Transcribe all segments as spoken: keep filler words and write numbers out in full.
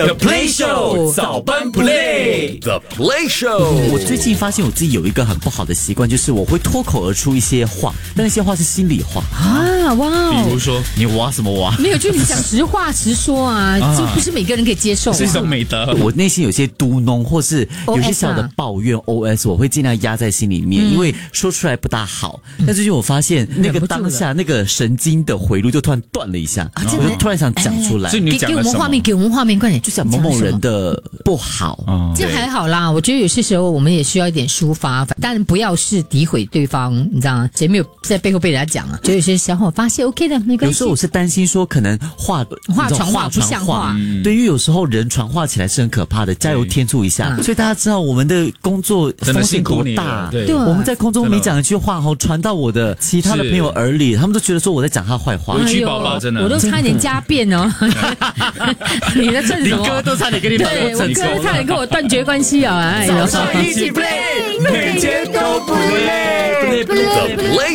The Play Show 早班 Play The Play Show。 我最近发现我自己有一个很不好的习惯，就是我会脱口而出一些话，但那些话是心里话啊！哇哦， 比如说你挖什么挖？ 没有，就是你讲实话实说啊，这不是每个人可以接受、啊。 是一种美德。 我内心有些嘟哝，或是有些小的抱怨 O S， 我会尽量压在心里面，因为说出来不大好。但最近我发现那个当下那个神经的回路就突然断了一下，我就突然想讲出来。 所以你讲给了什么？ 我们画面，给我们画面，快点， 就讲某某人的不好。 这还好啦，我觉得有些时候我们也需要一点抒发，当然不要是诋毁对方，你知道吗？谁没有在背后被人家讲啊？就有些小伙发泄 OK 的，没关系。 有时候我是担心说，可能话话传话不像话， 嗯、对，因为有时候人传话起来是很可怕的，加油添醋一下。 嗯、 所以大家知道我们的工作风险多大， 对， 我们在空中每讲一句话后，传到我的其他的朋友耳里，他们都觉得说我在讲他坏话。 委屈宝宝真的， 我都差点加变哦。你在趁什么？ 你哥都差点跟你对，我哥差点跟我断绝关系啊！哎呦， 一起 play， 每天都不累。 The Play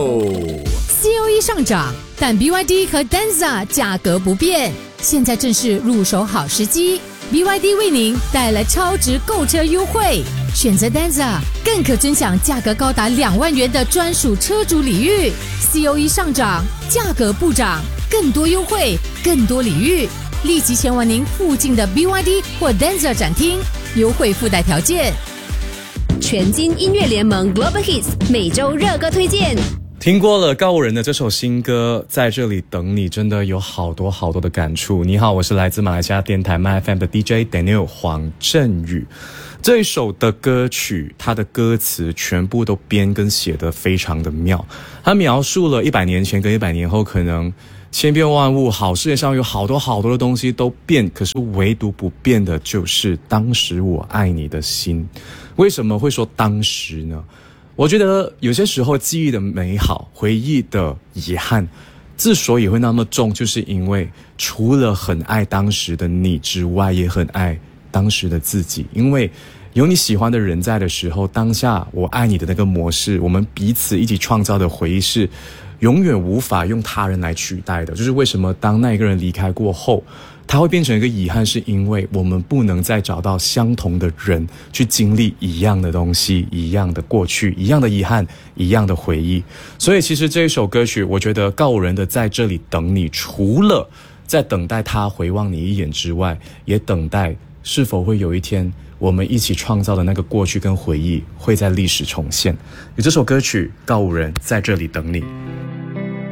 Show。C O E 上涨，但 B Y D 和 Denza 价格不变，现在正是入手好时机。B Y D 为您带来超值购车优惠，选择 Denza 更可尊享价格高达两万元的专属车主礼遇。C O E 上涨，价格不涨，更多优惠，更多礼遇，立即前往您附近的 B Y D 或 Denza 展厅，优惠附带条件。 全金音乐联盟 Global Hits 每周热歌推荐。 听过了告五人的这首新歌，在这里等你，真的有好多好多的感触。你好，我是来自马来西亚电台 My F M 的 D J Daniel 黄振宇。这一首的歌曲，它的歌词全部都编跟写得非常的妙。它描述了一百年前跟一百年后，可能千变万物，好，世界上有好多好多的东西都变，可是唯独不变的就是当时我爱你的心。为什么会说当时呢？我觉得有些时候记忆的美好，回忆的遗憾，之所以会那么重，就是因为除了很爱当时的你之外，也很爱当时的自己。因为有你喜欢的人在的时候，当下我爱你的那个模式，我们彼此一起创造的回忆是永远无法用他人来取代的。就是为什么当那一个人离开过后，它会变成一个遗憾，是因为我们不能再找到相同的人去经历一样的东西，一样的过去，一样的遗憾，一样的回忆。所以其实这一首歌曲，我觉得告五人的在这里等你，除了在等待他回望你一眼之外，也等待是否会有一天我们一起创造的那个过去跟回忆会在历史重现。有这首歌曲告五人在这里等你。